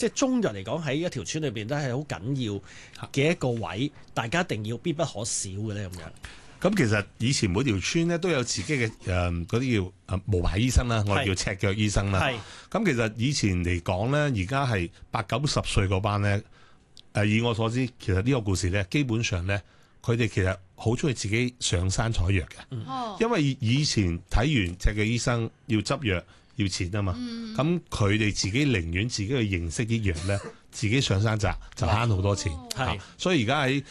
即係中藥嚟講喺一條村裏邊都係好緊要嘅一個位，大家一定要必不可少嘅咧咁樣。 咁其實以前每條村咧都有自己嘅嗰啲叫無牌醫生啦，我哋叫赤腳醫生啦。咁其實以前嚟講咧，而家係80-90歲嗰班咧，以我所知，其實呢個故事咧，基本上咧，佢哋其實好中意自己上山採藥嘅，因為以前睇完赤腳醫生要執藥要錢啊嘛，咁佢哋自己寧願自己去認識啲藥咧，自己上山摘就慳好多錢。所以而家喺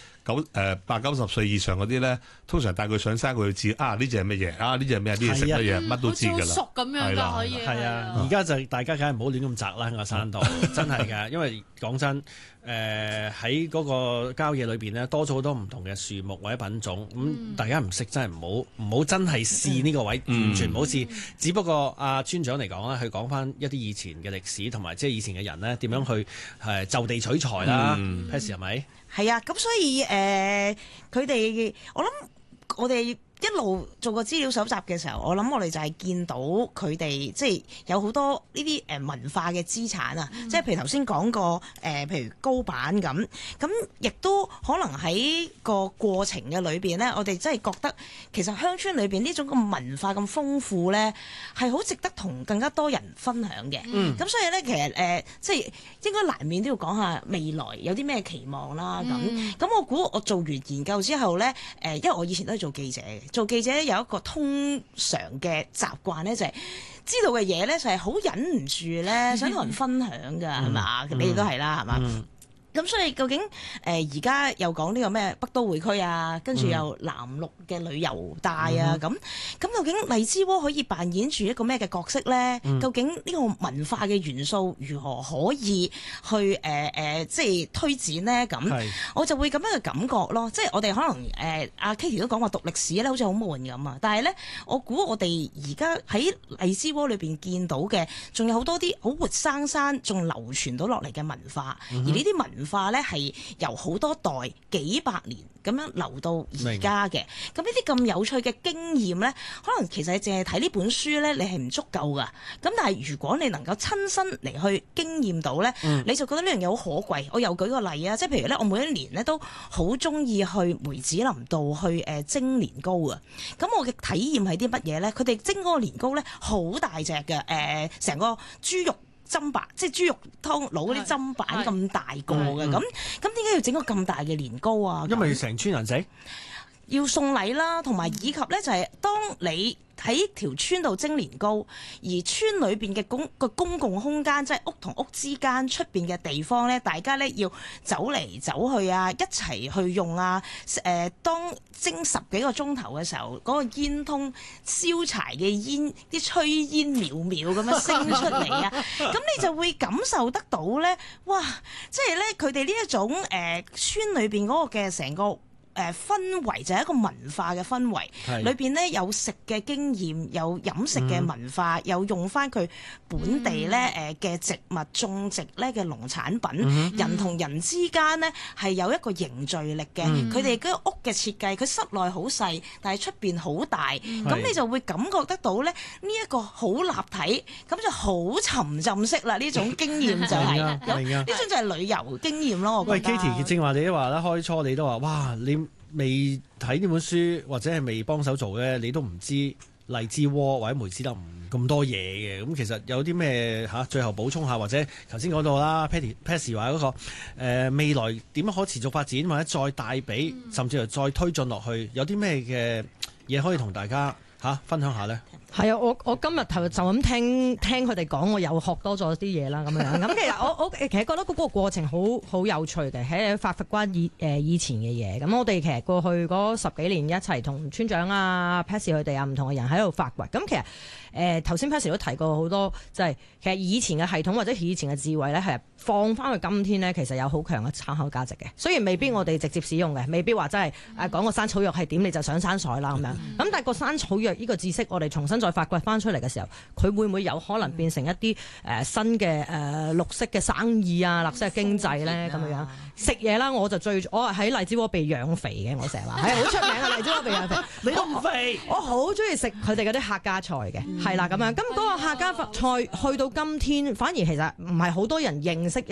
80-90歲以上嗰啲咧，通常帶佢上山，佢就知呢隻係乜嘢，呢隻係咩，呢隻食乜嘢，乜都知㗎啦。 熟咁樣㗎可以。 係啊，而家就大家梗係唔好亂咁摘啦喺個山度，真係㗎。因為講真，喺嗰個郊野裏邊咧，多咗好多唔同嘅樹木或者品種，咁大家唔識真係唔好真係試呢個位，完全唔好試。只不過阿村長嚟講啦，佢講翻一啲以前嘅歷史同埋即係以前嘅人咧點樣去就地取材啦。Patsy 係咪？ 係啊，咁所以佢哋我哋一路做個資料搜集嘅時候，我諗我哋就係見到佢哋即係有好多呢啲文化嘅資產啊，即係譬如頭先講過譬如高板咁亦都可能喺個過程嘅裏邊咧，我哋真係覺得其實鄉村裏邊呢種咁文化咁豐富咧，係好值得同更加多人分享嘅。咁所以咧，其實即係應該難免都要講下未來有啲咩期望啦。咁我估我做完研究之後咧，因為我以前都係做記者嘅。做記者有一個通常嘅習慣咧，就係知道嘅嘢咧，就係好忍唔住咧，想同人分享㗎，係嘛？你哋都係啦，係嘛？咁所以究竟而家又講呢個咩北都會區啊，跟住又南陸嘅旅遊帶啊，咁究竟荔枝窩可以扮演住一個咩嘅角色咧？究竟呢個文化嘅元素如何可以去即係推展咧？咁我就會咁樣嘅感覺咯。即係我哋可能阿 Katie 都講話讀歷史咧，好似好悶咁啊。但係咧，我估我哋而家喺荔枝窩裏邊見到嘅，仲有好多啲好活生生仲流傳到落嚟嘅文化，而呢啲文化咧係由好多代幾百年咁樣流到而家嘅。咁呢啲咁有趣嘅經驗咧，可能其實淨係睇呢本書咧，你係唔足夠噶。咁但係如果你能夠親身嚟去經驗到咧，你就覺得呢樣嘢好可貴。我又舉個例啊，即係譬如咧，我每一年咧都好中意去梅子林道去蒸年糕啊。咁我嘅體驗係啲乜嘢咧？佢哋蒸嗰個年糕咧好大隻嘅，成個豬肉砧板，即係豬肉湯攞嗰啲砧板咁大個嘅，咁點解要整個咁大嘅年糕啊？ 因為成村人食， 要送禮啦，同埋以及咧就係當你喺條村度蒸年糕，而村裏邊嘅公共空間，即係屋同屋之間出邊嘅地方咧，大家咧要走嚟走去啊，一齊去用啊。當蒸10幾個鐘頭嘅時候，嗰個煙通燒柴嘅煙，啲炊煙裊裊咁樣升出嚟啊，咁你就會感受得到咧，哇！即係咧佢哋呢一種村裏邊嗰個嘅成個氛圍就係一個文化嘅氛圍，裏邊咧有食嘅經驗，有飲食嘅文化，有用翻佢本地咧嘅植物種植咧嘅農產品，人同人之間咧係有一個凝聚力嘅。佢哋嗰個屋嘅設計，佢室內好細，但係出邊好大，咁你就會感覺得到咧呢一個好立體，咁就好沉浸式啦。呢種經驗就係呢種就係旅遊經驗咯。我覺得。 喂 Katie， 正話你都話啦，開初你都話哇，你未睇呢本書或者係未幫手做咧，你都唔知荔枝窩或者梅子林咁多嘢嘅。咁其實有啲咩最後補充下，或者頭先講到啦 Patsy 話嗰個未來點樣可持續發展，或者再帶俾甚至係再推進落去，有啲咩嘅嘢可以同大家分享下咧？ 係啊，我今日就咁聽佢哋講，我又學多咗啲嘢啦咁樣。咁其實我其實覺得嗰個過程好有趣嘅，喺發掘關以前嘅嘢。咁我哋其實過去嗰10幾年一齊同村長啊、Patsy 佢哋啊唔同嘅人喺度發掘。咁其實頭先 Patsy 都提過好多，就係其實以前嘅系統或者以前嘅智慧咧，係放翻去今天咧，其實有好強嘅參考價值嘅。雖然未必我哋直接使用嘅，未必話真係講個山草藥係點你就上山採啦咁樣。咁但係個山草藥呢個知識，我哋重新再發掘翻出嚟嘅時候，佢會唔會有可能變成一啲新嘅綠色嘅生意啊、綠色嘅經濟咧咁樣？食嘢啦，我係喺荔枝窩被養肥嘅，我成日話係好出名嘅荔枝窩被養肥。 你都唔肥， 我好中意食佢哋嗰啲客家菜嘅，係啦咁樣。咁嗰個客家菜去到今天，反而其實唔係好多人認識一